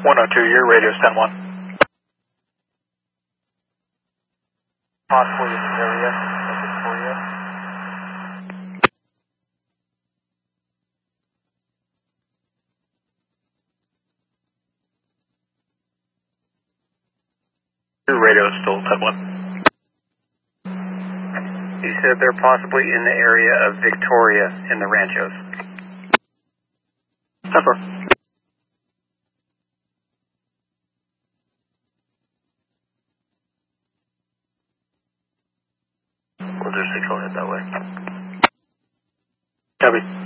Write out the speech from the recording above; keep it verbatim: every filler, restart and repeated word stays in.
one oh two, your radio's ten one. Possibly in the area of Victoria. Your radio's still ten one. You said they're possibly in the area of Victoria in the Ranchos. ten four. We'll do six, we'll head that way. Copy.